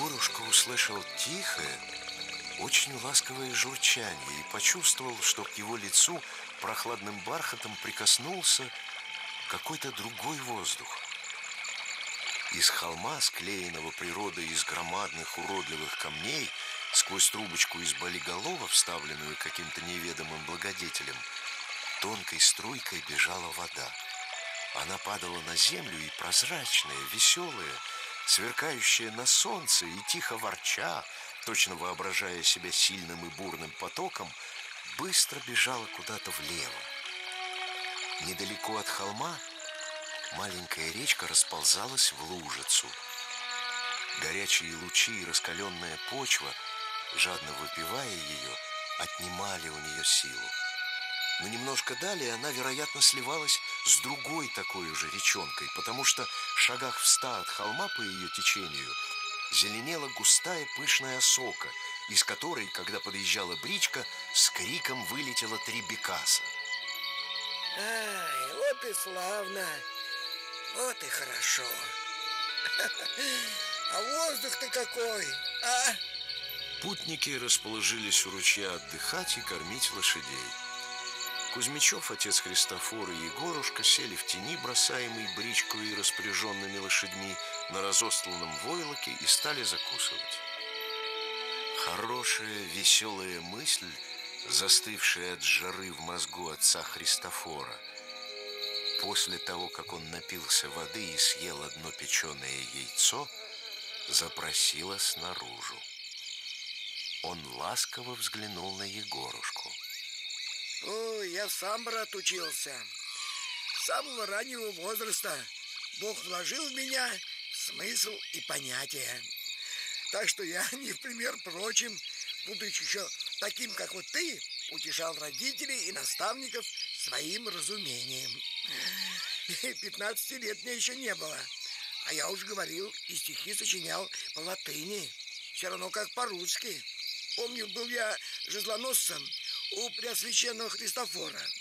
Егорушка услышал тихое, очень ласковое журчание и почувствовал, что к его лицу прохладным бархатом прикоснулся какой-то другой воздух. Из холма, склеенного природой из громадных уродливых камней, сквозь трубочку из болиголова, вставленную каким-то неведомым благодетелем, тонкой струйкой бежала вода. Она падала на землю, и прозрачная, веселая, сверкающая на солнце и тихо ворча, точно воображая себя сильным и бурным потоком, быстро бежала куда-то влево. Недалеко от холма маленькая речка расползалась в лужицу. Горячие лучи и раскаленная почва, жадно выпивая ее, отнимали у нее силу. Но немножко далее она, вероятно, сливалась с другой такой же речонкой, потому что в шагах в 100 от холма по ее течению зеленела густая пышная осока, из которой, когда подъезжала бричка, с криком вылетело 3 бекаса. Ай, вот и славно, вот и хорошо. А воздух-то какой, а? Путники расположились у ручья отдыхать и кормить лошадей. Кузьмичев, отец Христофор и Егорушка сели в тени, бросаемой бричкой и распоряженными лошадьми, на разостланном войлоке и стали закусывать. Хорошая, веселая мысль, застывшая от жары в мозгу отца Христофора, после того, как он напился воды и съел одно печеное яйцо, запросила снаружи. Он ласково взглянул на Егорушку. Ой, я сам, брат, учился. С самого раннего возраста Бог вложил в меня смысл и понятия. Так что я, не в пример прочим, будучи еще таким, как вот ты, утешал родителей и наставников своим разумением. 15 лет мне еще не было, а я уж говорил и стихи сочинял по латыни, все равно как по-русски. Помню, был я жезлоносцем у Преосвященного Христофора.